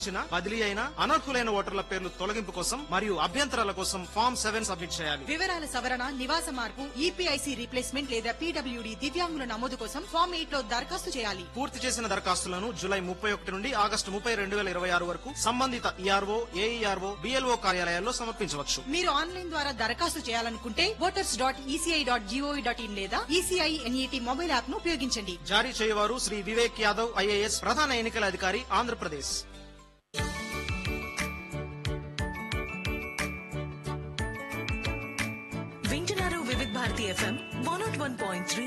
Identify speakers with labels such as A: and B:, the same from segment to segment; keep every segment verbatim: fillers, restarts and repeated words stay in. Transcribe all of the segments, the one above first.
A: బదిలీ అయిన అనర్హులైన ఓటర్ల పేర్లు తొలగింపు కోసం మరియు అభ్యంతరాల కోసం ఫామ్ సెవెన్ సబ్మిట్ చేయాలి.
B: వివరాల సవరణ, నివాస మార్పు, ఈపీఐసీ రీప్లేస్మెంట్ లేదా పీడబ్ల్యూడీ దివ్యాంగుల నమోదు కోసం ఫామ్ ఎయిట్ లో దరఖాస్తు చేయాలి.
A: పూర్తి చేసిన దరఖాస్తులను జూలై ముప్పై ఒకటి నుండి ఆగస్టు ముప్పై రెండు వేల ఇరవై ఆరు వరకు సంబంధిత ఈఆర్ఓ, ఏఈఆర్ఓ, బిఎల్ఓ కార్యాలయాల్లో సమర్పించవచ్చు.
B: మీరు ఆన్లైన్ ద్వారా దరఖాస్తు చేయాలనుకుంటే voters dot ECI dot GOV dot in లేదా ఈసీఐ ఎన్ఈటీ మొబైల్ యాప్ ను ఉపయోగించండి.
A: జారీ చేయవారు శ్రీ వివేక్ యాదవ్, ఐఏఎస్, ప్రధాన ఎన్నికల అధికారి, ఆంధ్రప్రదేశ్.
C: వింటున్నారు వివిధ Bharati FM one not one point three.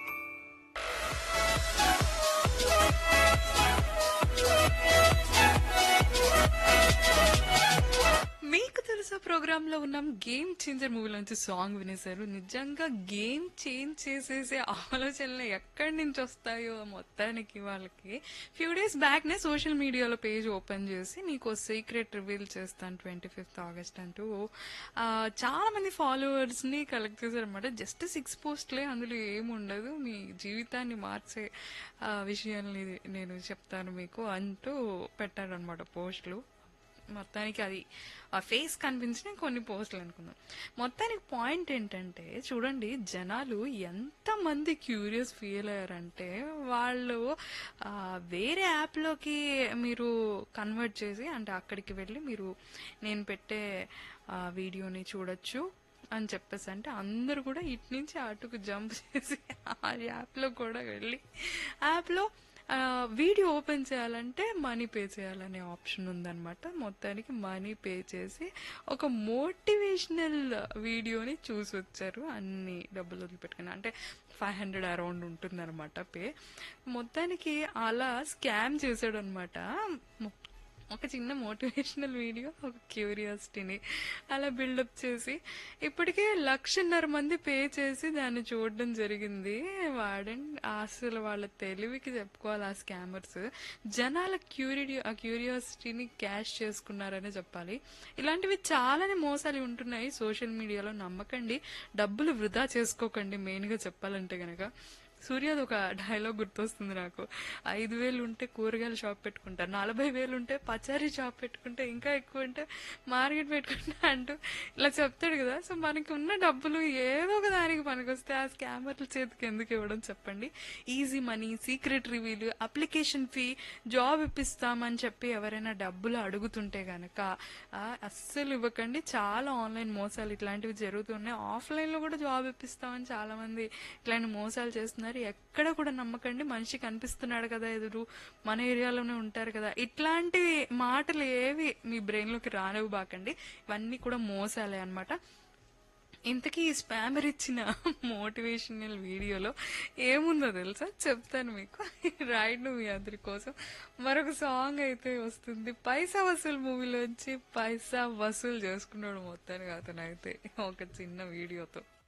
D: మీకు తెలుసా ప్రోగ్రామ్ లో ఉన్నాం. Game changer మూవీలోంచి song వినేశారు. నిజంగా గేమ్ చేంజ్ చేసేసే ఆలోచనలు ఎక్కడి నుంచి వస్తాయో మొత్తానికి వాళ్ళకి. ఫ్యూ డేస్ బ్యాక్ నే సోషల్ మీడియాలో పేజ్ ఓపెన్ చేసి నీకు సీక్రెట్ రివీల్ చేస్తాను ట్వంటీ ఫిఫ్త్ ఆగస్ట్ అంటూ చాలా మంది ఫాలోవర్స్ ని కలెక్ట్ చేశారనమాట. జస్ట్ సిక్స్ పోస్ట్లే, అందులో ఏముండదు, మీ జీవితాన్ని మార్చే విషయాల్ని నేను చెప్తాను మీకు అంటూ పెట్టారనమాట పోస్టులు. మొత్తానికి అది ఆ ఫేస్ కనిపించిన కొన్ని పోస్టులు అనుకున్నాం. మొత్తానికి పాయింట్ ఏంటంటే చూడండి, జనాలు ఎంతమంది క్యూరియస్ ఫీల్ అయ్యారంటే వాళ్ళు వేరే యాప్లోకి మీరు కన్వర్ట్ చేసి, అంటే అక్కడికి వెళ్ళి మీరు నేను పెట్టే వీడియోని చూడొచ్చు అని చెప్పేసి అంటే అందరు కూడా ఇటు నుంచి అటుకు జంప్ చేసి ఆ యాప్లో కూడా వెళ్ళి యాప్లో వీడియో ఓపెన్ చేయాలంటే మనీ పే చేయాలనే ఆప్షన్ ఉందన్నమాట. మొత్తానికి మనీ పే చేసి ఒక మోటివేషనల్ వీడియోని చూసి వచ్చారు. అన్ని డబ్బులు వదిలిపెట్టుకుని, అంటే ఫైవ్ హండ్రెడ్ అరౌండ్ ఉంటుందన్నమాట పే. మొత్తానికి అలా స్కామ్ చేశాడు అనమాట. ఒక చిన్న మోటివేషనల్ వీడియో, ఒక క్యూరియాసిటీని అలా బిల్డప్ చేసి ఇప్పటికే లక్షన్నర మంది పే చేసి దాన్ని చూడడం జరిగింది. వాడండి అసలు వాళ్ళ తెలివికి చెప్పుకోవాలి ఆ స్కామర్స్. జనాల క్యూరియో ఆ క్యూరియాసిటీని క్యాష్ చేసుకున్నారనే చెప్పాలి. ఇలాంటివి చాలానే మోసాలు ఉంటున్నాయి సోషల్ మీడియాలో. నమ్మకండి, డబ్బులు వృధా చేసుకోకండి. మెయిన్ గా చెప్పాలంటే గనక సూర్యది ఒక డైలాగ్ గుర్తొస్తుంది నాకు. ఐదు వేలు ఉంటే కూరగాయల షాప్ పెట్టుకుంటా, నలభై వేలు ఉంటే పచారీ షాప్ పెట్టుకుంటే, ఇంకా ఎక్కువ ఉంటే మార్కెట్ పెట్టుకుంటా అంటూ ఇలా చెప్తాడు కదా. సో మనకి ఉన్న డబ్బులు ఏదో ఒక దానికి పనికొస్తే ఆ స్కామర్ల చేతికి ఎందుకు ఇవ్వడం చెప్పండి. Easy money, secret reveal, application fee, job ఇప్పిస్తామని చెప్పి ఎవరైనా డబ్బులు అడుగుతుంటే గనక అస్సలు ఇవ్వకండి. చాలా ఆన్లైన్ మోసాలు ఇట్లాంటివి జరుగుతున్నాయి. ఆఫ్లైన్ లో కూడా జాబ్ ఇప్పిస్తామని చాలా మంది ఇట్లాంటి మోసాలు చేస్తున్నారు. ఎక్కడ కూడా నమ్మకండి. మనిషి కనిపిస్తున్నాడు కదా ఎదురు, మన ఏరియాలోనే ఉంటారు కదా, ఇట్లాంటి మాటలు ఏవి మీ బ్రెయిన్ లోకి రానివ్వబాకండి. ఇవన్నీ కూడా మోసాలే అన్నమాట. ఇంతకీ ఈ స్పామర్ ఇచ్చిన మోటివేషనల్ వీడియోలో ఏముందో తెలుసా, చెప్తాను మీకు. రైట్ మీ అందరి కోసం మరొక సాంగ్ అయితే వస్తుంది. పైసా వసూల్ మూవీలోంచి పైసా వసూలు చేసుకున్నాడు మొత్తానికి అతను అయితే ఒక చిన్న వీడియోతో.